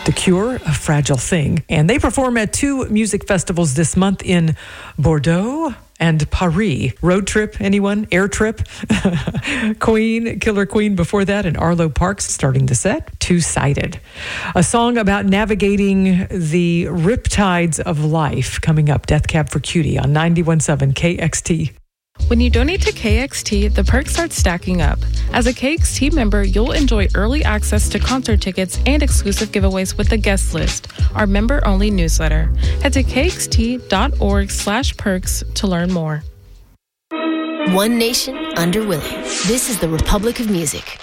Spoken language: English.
The Cure, A Fragile Thing. And they perform at 2 music festivals this month in Bordeaux and Paris. Road Trip, anyone? Air Trip? Queen, Killer Queen before that, and Arlo Parks starting the set. Two-Sided. A song about navigating the riptides of life coming up. Death Cab for Cutie on 91.7 KXT. When you donate to KXT, the perks start stacking up. As a KXT member, you'll enjoy early access to concert tickets and exclusive giveaways with the guest list, our member-only newsletter. Head to kxt.org/perks to learn more. One nation under Willie. This is the Republic of Music.